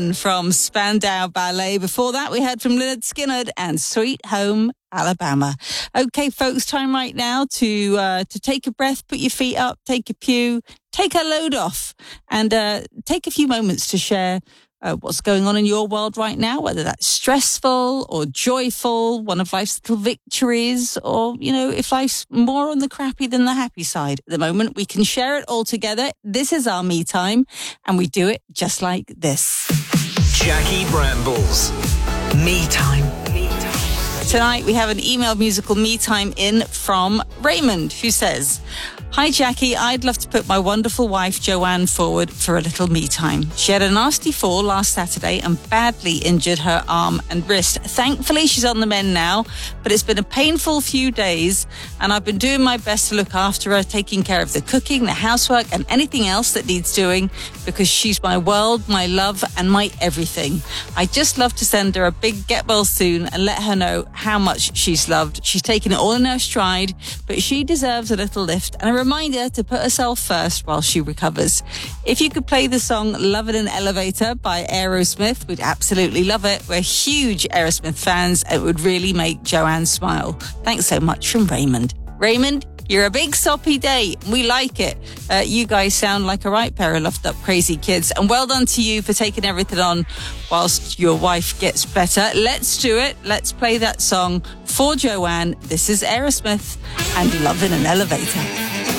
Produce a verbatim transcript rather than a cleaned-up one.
from Spandau Ballet. Before that, we heard from Lynyrd Skynyrd and Sweet Home Alabama. Okay, folks, time right now to uh, to take a breath, put your feet up, take a pew, take a load off, and uh, take a few moments to share uh, what's going on in your world right now, whether that's stressful or joyful, one of life's little victories, or, you know, if life's more on the crappy than the happy side. At the moment, we can share it all together. This is our me time, and we do it just like this. Jackie Brambles. Me time. Me time. Tonight, we have an email musical me time in from Raymond, who says, "Hi, Jackie. I'd love to put my wonderful wife, Joanne, forward for a little me time. She had a nasty fall last Saturday and badly injured her arm and wrist. Thankfully, she's on the mend now, but it's been a painful few days, and I've been doing my best to look after her, taking care of the cooking, the housework, and anything else that needs doing, because she's my world, my love, and my everything. I'd just love to send her a big get well soon and let her know how much she's loved. She's taken it all in her stride, but she deserves a little lift and a reminder to put herself first while she recovers. If you could play the song Love in an Elevator by Aerosmith, we'd absolutely love it. We're huge Aerosmith fans. It would really make Joanne smile. Thanks so much from Raymond." Raymond, you're a big soppy day. We like it. Uh, you guys sound like a right pair of loved up crazy kids. And well done to you for taking everything on whilst your wife gets better. Let's do it. Let's play that song for Joanne. This is Aerosmith and Love in an Elevator.